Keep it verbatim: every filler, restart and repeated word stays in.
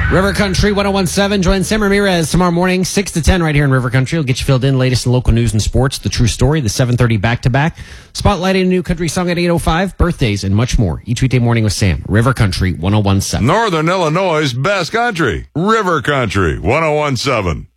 River Country ten seventeen. Join Sam Ramirez tomorrow morning, six to ten, right here in River Country. We'll get you filled in, latest in local news and sports, the true story, the seven thirty back-to-back, spotlighting a new country song at eight oh five, birthdays, and much more. Each weekday morning with Sam. River Country ten seventeen. Northern Illinois' best country. River Country ten seventeen.